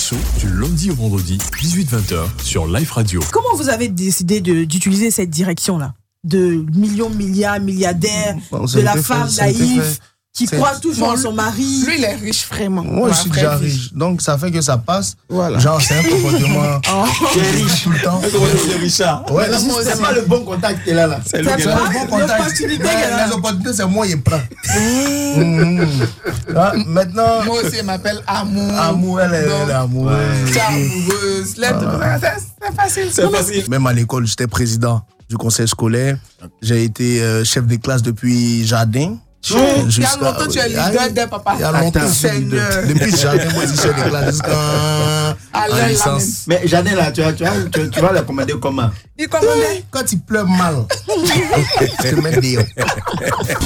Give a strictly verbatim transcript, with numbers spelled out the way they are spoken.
Expresso, du lundi au vendredi, dix-huit à vingt heures, sur Life Radio. Comment vous avez décidé de, d'utiliser cette direction-là? De millions, milliards, milliardaires, bon, de la femme naïve qui c'est... croit toujours en son mari. Lui, il est riche vraiment. Moi, je suis déjà riche. riche. Donc, ça fait que ça passe. Voilà. Genre, c'est un comportement. Oh. Tu es riche tout le temps. C'est Richard. Ouais, c'est, c'est, c'est pas le bon contact qu'il a là. C'est, c'est, c'est le bon contact. L'opportunité les opportunités, c'est moi, il prend. Mmh. Ah, maintenant. Moi aussi, il m'appelle Amour. Amour, elle est, elle est amour. Tu es amoureuse. Ah. C'est, c'est facile. C'est facile. Même à l'école, j'étais président du conseil scolaire. J'ai été euh, chef de classe depuis jardin. Mmh. Il y a longtemps, tu es leader des papas. Il y a longtemps, depuis jardin, moi, je suis chef de classe jusqu'à la licence. Mais jardin, là, tu, tu, tu, tu vas le commander comment? Il commandait. Quand il pleut mal, je te mets dehors.